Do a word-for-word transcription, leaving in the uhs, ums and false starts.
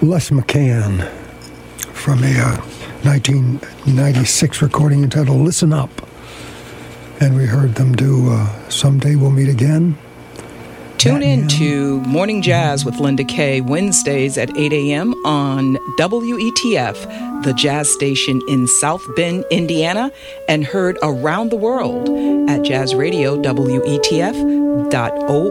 Les McCann from a uh, nineteen ninety-six recording entitled Listen Up. And we heard them do uh, Someday We'll Meet Again. Tune in to Morning Jazz with Linda Kay, Wednesdays at eight a.m. on W E T F, the jazz station in South Bend, Indiana, and heard around the world at jazz radio W E T F dot org.